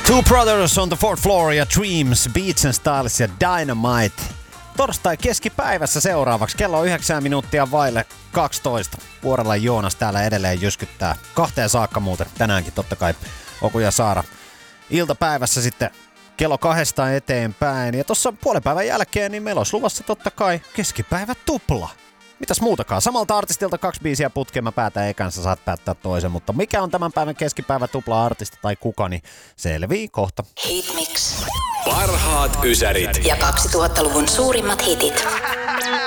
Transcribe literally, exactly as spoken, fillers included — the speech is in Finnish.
Two Brothers on the Fourth Floor ja Dreams, Beats and Styles ja Dynamite. Torstai keskipäivässä seuraavaksi. Kello on yhdeksän minuuttia vaille kaksitoista. Vuorella Joonas täällä edelleen jyskyttää. Kahteen saakka muuten tänäänkin totta kai Oku ja Saara. Iltapäivässä sitten kello kahdesta eteenpäin. Ja tossa puolen päivän jälkeen niin meillä olisi luvassa totta kai keskipäivä tupla. Mitäs muutakaan? Samalta artistilta kaksi biisiä putkeen, mä päätän ekansa, saat päättää toisen. Mutta mikä on tämän päivän keskipäivä tupla artisti tai kuka, niin selvii kohta. Hitmix. Parhaat ysärit ja kaksituhattaluvun suurimmat hitit.